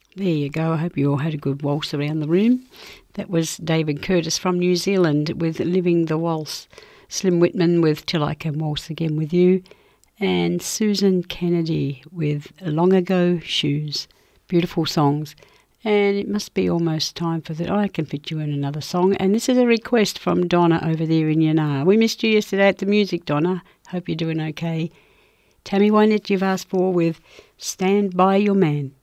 There you go. I hope you all had a good waltz around the room. That was David Curtis from New Zealand with Living the Waltz. Slim Whitman with Till I Can Waltz Again With You. And Susan Kennedy with Long Ago Shoes. Beautiful songs. And it must be almost time for that. I can fit you in another song. And this is a request from Donna over there in Yannar. We missed you yesterday at the music, Donna. Hope you're doing okay. Tammy Wynette you've asked for with Stand By Your Man.